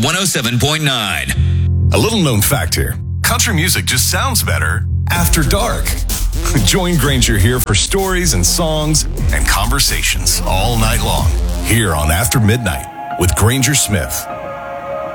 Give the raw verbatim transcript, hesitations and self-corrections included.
one oh seven point nine. A little known fact here. Country music just sounds better after dark. Join Granger here for stories and songs and conversations all night long here on After Midnight with Granger Smith.